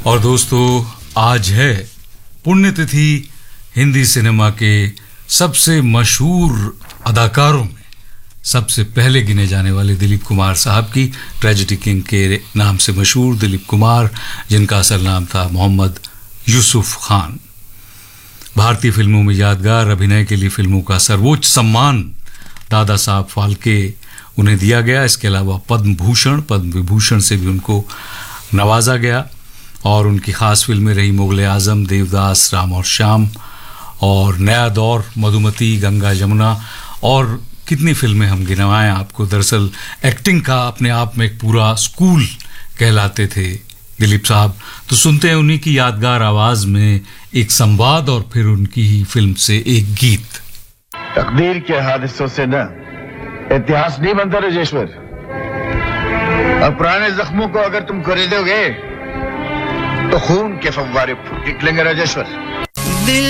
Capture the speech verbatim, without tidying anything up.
और दोस्तों, आज है पुण्यतिथि हिंदी सिनेमा के सबसे मशहूर अदाकारों में सबसे पहले गिने जाने वाले दिलीप कुमार साहब की, ट्रेजेडी किंग के नाम से मशहूर दिलीप कुमार, जिनका असल नाम था मोहम्मद यूसुफ खान। भारतीय फिल्मों में यादगार अभिनय के लिए फिल्मों का सर्वोच्च सम्मान दादा साहब फाल्के उन्हें दिया गया। इसके अलावा पद्म भूषण, पद्म विभूषण से भी उनको नवाजा गया और उनकी खास फिल्में रही मुगल आजम, देवदास, राम और श्याम और नया दौर, मधुमती, गंगा जमुना और कितनी फिल्में हम गिनवाएं आपको। दरअसल एक्टिंग का अपने आप में एक पूरा स्कूल कहलाते थे दिलीप साहब। तो सुनते हैं उन्हीं की यादगार आवाज में एक संवाद और फिर उनकी ही फिल्म से एक गीत। तकदीर के हादसों से न इतिहास नहीं बनता राजेश्वर, और पुराने जख्मों को अगर तुम खरीदोगे तो खून के फव्वारे फूट निकलेंगे राजेश्वर।